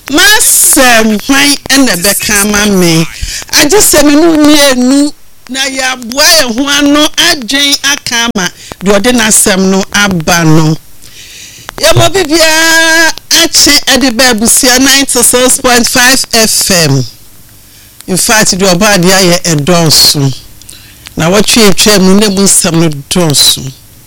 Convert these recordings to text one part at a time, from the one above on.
Masem hwan ene beka ma me agese me no mienu na ya boa ye ho ano adwen akama de ode na asem no aba no ye mo bibia ache edibe busia 96.5 FM in fact the obadi aye edonso na watwe etwa mu ne mu nsam no donso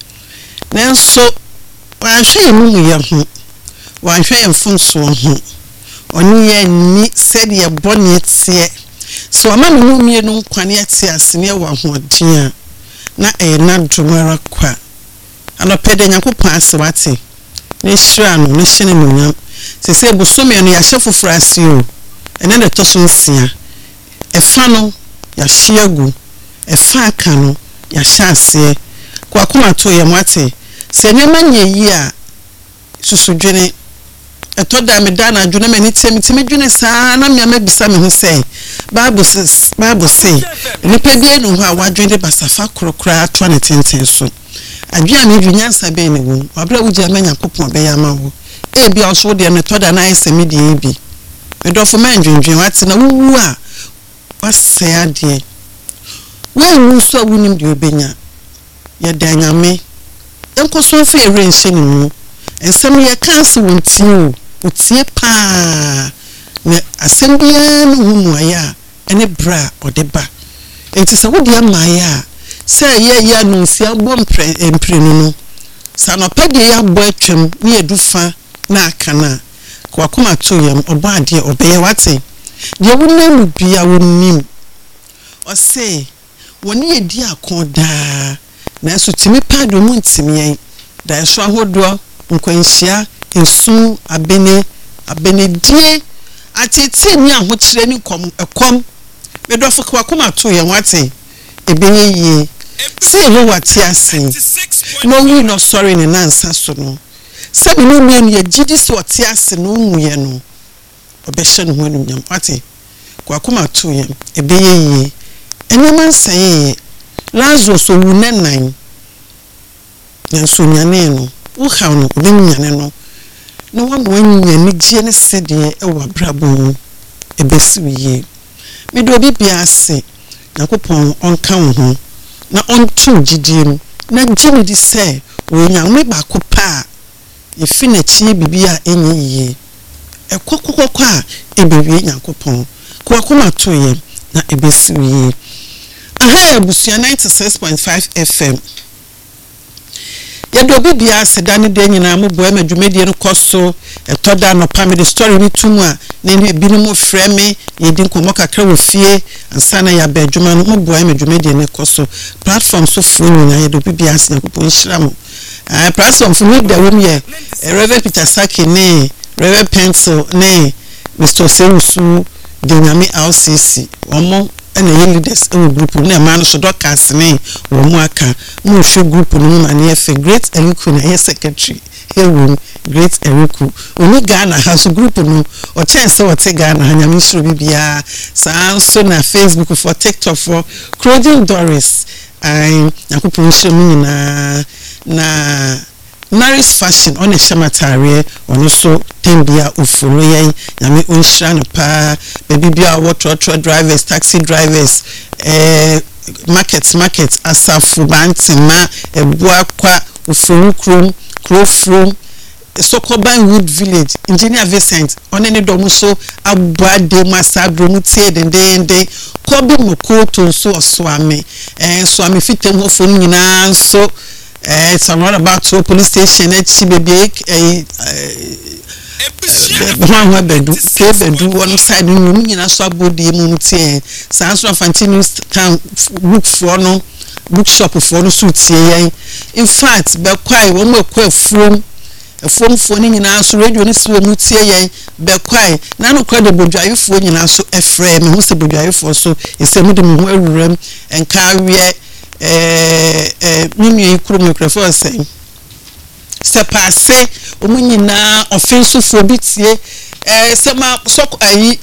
nanso wanhwe mu ye ho wanhwe ye mfonso ho oni ye ni said ye boni tie so ama me no mienu nkwane atie asene wa hoden na na dwomara kwa anopede nyankopon asewate ne hira no ne hene munyam sese busome no ya hyefoforo ase o ene ne toso nsia efa no ya hyiagu efa aka no ya hyase kwa kuma to ye mwate se nyema nyeyi a susudwene etoda me dana adwene mani temi dwene saa na me bisa me ho sei bible say nipa bi enu ho a wadwene basafa krokra ato ne tenten so adwene me dwunyansa be ne wo wabra wuja manya kopon be ya ma wo e bia so de me toda na ese me de ebi me dofo man dwendwen wate na wuwu a wase ade we wu so wunim de obenya ya danyame enkoso fe ere nse ni mu ensem ye kanse wonti otie pa ne asembia no humu aya ene bra odeba enti se wodi amaya se ye ya no si agbo mpre no sa no pede ya agbo atwam ne edufa na akana kwa kuma to yam obo ade obeye wate de wonam bia wonim o se woni edi akoda na so timi pa do mu ntimi yen da so ahodo nkwanhia esu abenedie atete ni ahokyere ni ekom medofo kwa kuma to ye wate ebenye yi se no wate asen no we no sorry ni nansa so no se bi no me ye gidi so wate asen no nwuye no obehye no ho nyam wate kwa kuma to ye ebenye yi enema nsaye lazo so wunenan nso nyane no wo ha no obenyane no no wa mo nyane gie ne sede e wa brabo ebesiwiye me do bibia ase nakopon onka wo ho na onto gidiem na gimi di se wo nyame ba ko pa ye fina chi bibia enyiye ekokokoko a ebewie nyakopon ko akoma to ye na ebesiwiye aha busia 96.5 FM yedo bibia sedane de nyina mo boa madwumedie no koso etoda no pame the story ni tumu a ne binu mo freme yedi nkomo kakra wo fie ansana ya ba adwuma no mo boa madwumedie ne koso platform so fo nyina yedo bibia se nakopon hyiram platform fo mi da wom ye Reverend Peter Saki ne Reverend Pencil ne Mr. Sewusu de nyame RCC omo ene ye leaders e group na ma no so dokas ne wo mu aka mu hwe group no ma ne fe great Eriku na ye secretary here great Eriku oni Ghana house group no o chance o te Ghana hanyame shiro bibia saa so na Facebook for TikTok for Claudine Doris nakopon shiro nyina na Maris fashion on a shamatare ono so tembia ufuru yen nyame onhira no pa baby bia water drivers taxi drivers market asafu bantima ebua kwa ufuru krofro Sokoban Wood Village Engineer Vincent onene domu so abade masadro mutie dende kobi mokoto so oswame so ame fitem ho fo nyina so it's not about to police station baby one side nyina so abodi mu tie sanso afantini town book for no bookshop for no so tie in fact be kwai wo mo kwa from phone nyina so radio ni so mu tie yen be kwai na no kwa de bodwaifo nyina so efre me hu se bodwaifo so esemu de mu awuram enka wie mimi kuro microphone say se passe omunyina offensive for bitie sema sok ayi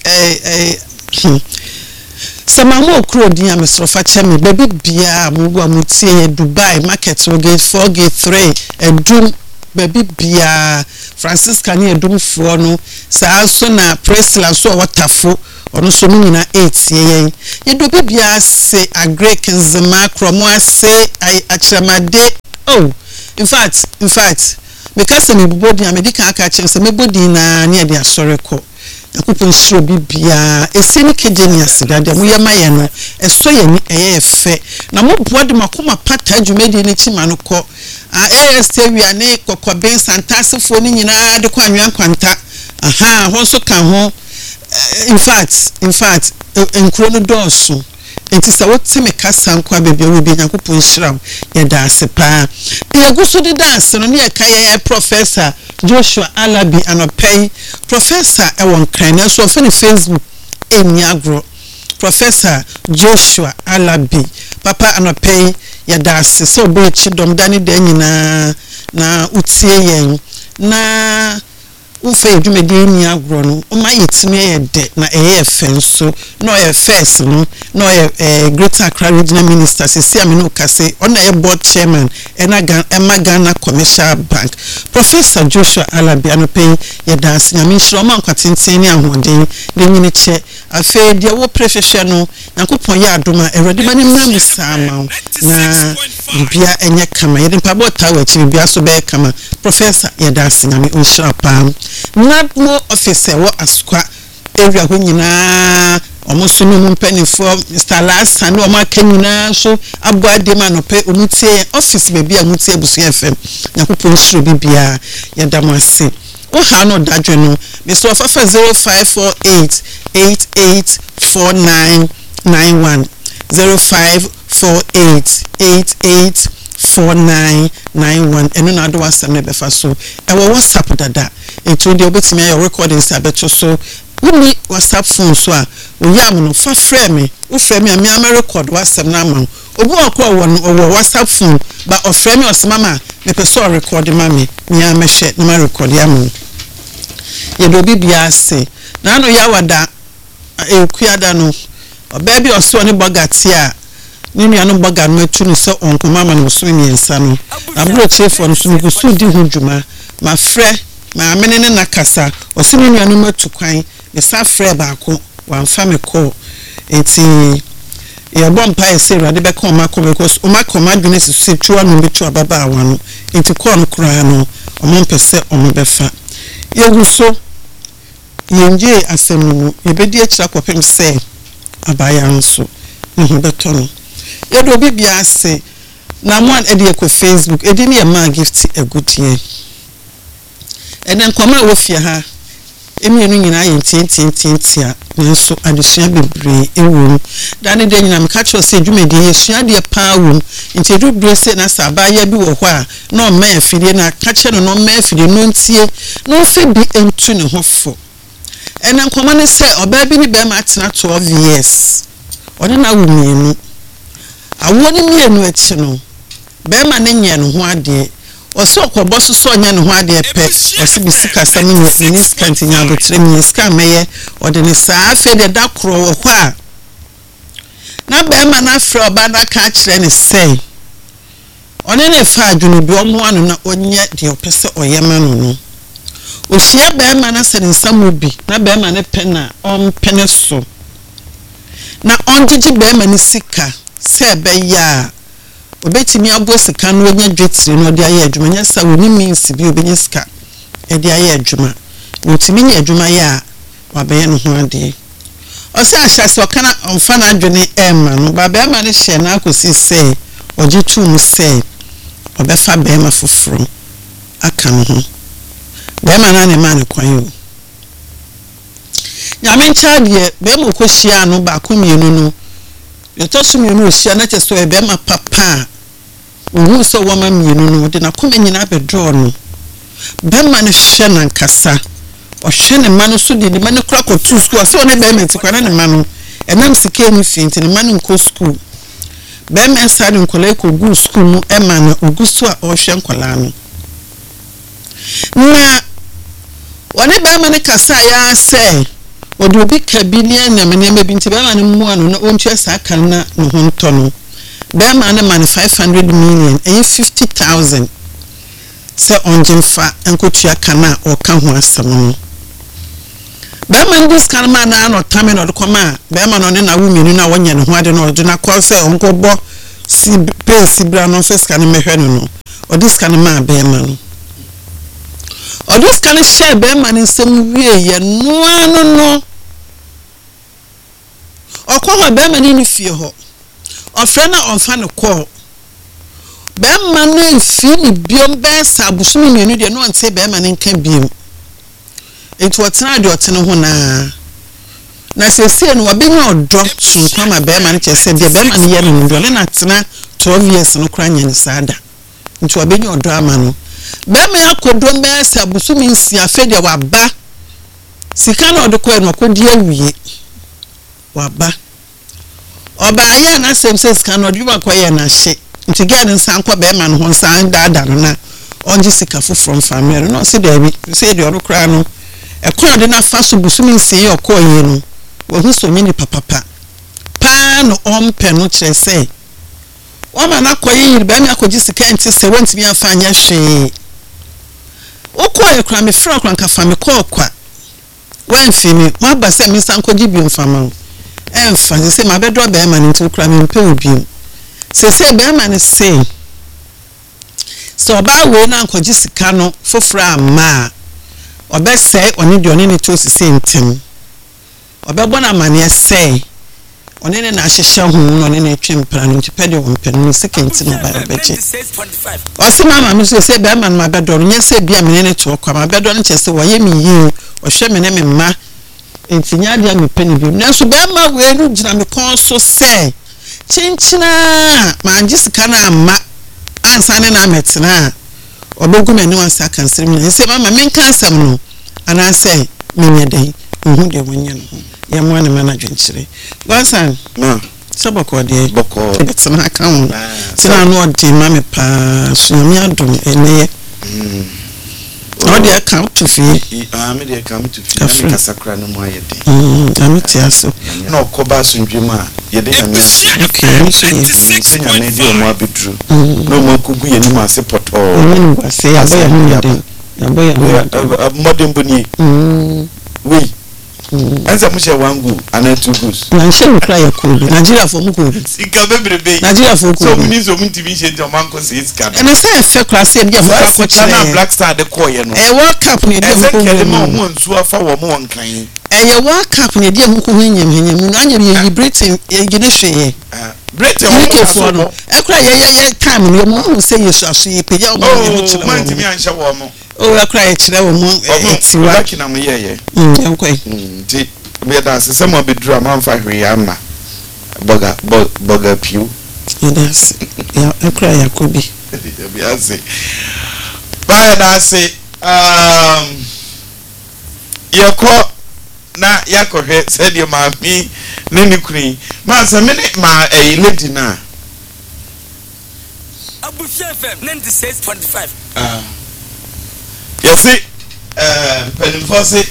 sema mo kuro din amesrofa cheme baby bia mo gwa mutie Dubai market gate 4 gate 3 edum baby bia Francisca ne edumfo no saa so na Presla so watafo ono so mu nyina 8 ye do bibia se agrek nzema kromo ase achramade oh in fact because me body amedika aka chense me body na ne de asoreko akupon shiro bibia esini kejeni asidade mu yemaye no eso ye ni efe na mo boade makoma pata adwumedi ne chima no ko estewia ne kokoben santasefo ni nyina de kwanwan kwanta aha ho so kan ho in fact enkro no doso enti sa wote me kasa nkwa bebia we bi yakopon hyiram ye da asepa ye guso de dance no ne ya Professor Joshua Alabi anopay professor ewon kan na so for Facebook eniagro Professor Joshua Alabi papa anopay ya da ase so be chidom dani de nyina na utie yen na ufe dwumedi eniagro no o ma yetime ye de na fenso no first no Greater Accra Regional Minister sisi amino kase ona board chairman Ghana Commercial Bank Professor Joshua Alabi anopay ya da ase na minhiro ma nkwatenten ni ahoden de nyine che afi de wo prehwehwe no yakopon ya adoma erode mani mram sama na bia enye kama yede pabo tawo chi bia so be kama Professor ya da ase na minhiro pa Nadmo officer wo askwa area ho nyina omoso no mpanifo Mr. Last and o maka nyina so aboade ma no pe omutie office baby amutie busu FM yakopon shiro bibia ya damase o ha no dadwe no Mr. Ofafa 0548884991 0548884991 eno na do wasam ne befa so e wo WhatsApp dada etu de obetime your recordings abeto so woni WhatsApp phone so a oyam no fa frame wo frame a me am record WhatsApp na ma obu akọ wo WhatsApp phone ba o frame osmama me person record ma me am hwe na ma record ya mo ye do bibia ase na no ya wada ekuada no baby oso ne bogati a nini anu boga no etu ni so onko mama no so nyensa no abro chefo no so ngusu di hudwuma ma frɛ ma amene ne nakasa osini nunu matu kwan me sa frɛ baako wamfa me call enti ya bompa ese rade be ko ma ko because o ma command ne se twa no betu ababa awano enti call no kura no o mo mpese o mo befa yeguso yenje asemu yebedi akira kopem se abaya nso ne beto no yedo bibia ase na one edi ekọ Facebook edi ne ma gift egudie enen koma wo fie ha emienu nyina ye ntientia nso adesua bebre ewom dane de nyina meka cho se dwumedi ye sua de pa wom nti do brese na saba ya bi wo ho a no ma afide na ka che no ma afide no ntie no fe bi entu ne hofo enen koma ne se oba bi ni be ma atena 12 years ode na wo mienu awo ni mienu echi no be ma ne nye no ho ade oso kwabo so nya no ho ade pe osi bisika sami ni skanti nya do tre mi ska meye ode ne sa afi de da kro wo ho a na be ma na fra oba da ka kire ne sei one ne fa adwunu bi omo anu na onye de opese oyema no no ohia be ma na se ne samobi na be ma ne pe na pene so na onjiji be ma ne sika se be ya obetimi abo sika no onya dwetire no de aye adwuma nya sa woni means bi obenye sika e de aye adwuma otimi nya adwuma ya wabe no ho ade ose ahyase okana omfa na adwene ema no ba be ma ne hye na akosi se oje tu mu se obefa be ma foforo aka no ho be ma na ne ma ne kwan yo nyame ncha de be mo kohia no ba ko mienu no yotosu mienu ohia na cheso e be ma papa uhu so wama mienu no de na koma nyina be draw no be ma ne hye na nkasa o hye ne ma no so de ma ne kura ko tu school so ne be ma ti kwana ne ma no enam sike mi finti ne ma ne nko school be ma sa de nkola ko gu school mu e ma na ogusu a o hye nkola no na wone be ma ne kasa ya say odi obi kabini enamene bi nti be ma ne mu anu na ontwe sa kan na no honto no be ma ne 500 million 50,000 se onjemfa enkotua kana o ka ho asem no be man dis kan man na no tame no de koma be man no ne na wuminu na wonye ne ho ade no de na call se onko bo si pe si bra no first kan mehwe no o dis kan ma be man no o dis kan share be man nsem wie ye no ano no o ko ho be man ni fie ho o frɛ na onfa ne call be man no fie ni biom be sa busumi menu de no nte be man nka biom enti wotena de otene ho na sese no wabenya odo sunko ma be man kyese de be man ye no ndo na tena 12 years no kra nya ne sada enti wabenya odo ama no be man akodo be sa busumi nsi afede waba sika na odekọ no akodi awie waba oba ya na semse sika na odi bakoye na hye enti ga ne nsan kwa be man ho nsan dada no na onje sika from family no se de bi se de odekọ no ekọ de na fa so busumi nsi okoye no wo hu so mini papa pa no ompe no kyerese o ma na koye yiri be mi akoji sika enti se wonti mi afa anya hwe okoye kra me fra kra nka fa me kokwa wanfimi ma ba se mi san koji bi mfama emfa se ma bedo be ma nti kra me mpe obi se be ma ne se so ba we na nkoji sika no fofra ma obe se oni de oni ne to sise ntem obe bona ma ne se oni ne na hyehye hu no oni ne twempra no ntipede wo mpe no sekenti no ba beje o se mama mi se be ma ma bedo no nyese bia me ne to kwa ma bedo no chese wo ye mi yi o hwe me ne me ma entinya dia me peni bi na so be ma we no gina me kon so se chinchina ma anjisika na ma ansane na metena obogu me ne wansa kan sirmi ne se mama men kan sam no ana se menye dai hu de wonye no ya mo ne manager nchire wansan na sabako de boko betena kan tina no de ma me pa so mi adom ene o de account to fee me de account to fee na kasakra no mo ayede amiti aso na okoba sunjuma ye de na me okay so nya me de mo abedru no mo kugu ye ni ma se poto se aboya hu de aboya modern boni we anza mo she wangu ana two goes na she kra ya ko bi Nigeria for mu ko bi sika bebrebe Nigeria for ko so mini so mtv she de man ko se sika na say fe kra se dia for ko chere na Black Star de ko ye no World Cup ni dia ko ko mo nsu afa wo mo wonkan World Cup ni dia ko hanyam na anya ye Britain ye gine hwe Britain ko for no kra ye time ni mo say yesu aso ye pe ya mo ye chere man timi anhye wo mo o kra ye chere wo mo etiwa lucky na mo ye yankoi ti me da se se mo bedru am fa hwe ama boga piu yes ya kra yakobi bi ase ba da se yako na yakohwe said your mami nini kuni ma se me ma lady na Abuja FM 96.5 you see penifose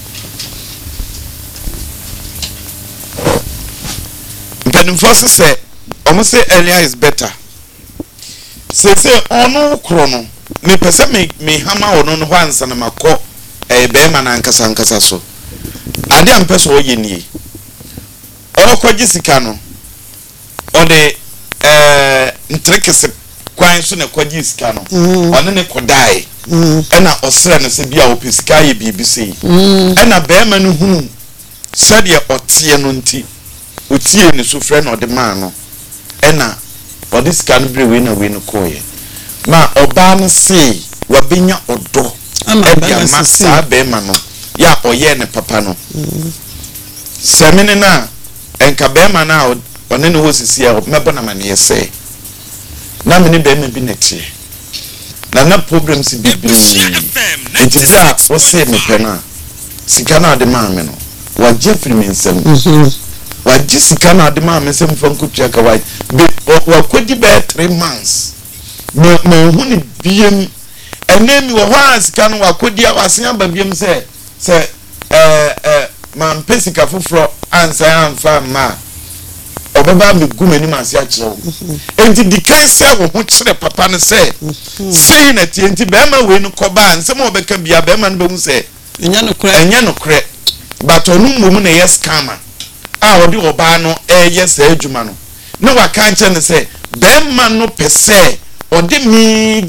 penifose say omo say earlier is better say ono kro no me pese me hama ono no hwansa na makọ be ma na nkasa so ade am pese oye nie o kwaji sika no o de ntrekese kwan so na kwaji sika no ono ne kodai ena osra na se bia opesika ye bibisi ena be ma no hu sade otie no nti otie ni so frɛ na ode ma no ena ode sika no bre we na we no koye ma oba no se wabenya odo edia ma sa be ma no ya oye ne papa no semene na enka be ma na one ne wo sisi a mebo na mane yese na me ne be ma bi netie na problems bi etibia wo se me pena sika na ade ma me no wa jeffrey mensem wa jisika na ade ma me sem fon kutua ka wa kodi be 3 months me hu ni biem enemi wo ha sika no wa kodi a wasen aba biem se man pesika foforo ansa amfa ma obeba me gu mani ma se a kire wo enti di kan se wo ho kire papa ne se sei na tie enti be ma we no koba nsem obeka bia be ma no be hu se enya no kre but onu mum na yes scammer a odi oba no yes adwuma no na waka nche ne se be ma no pese odi mi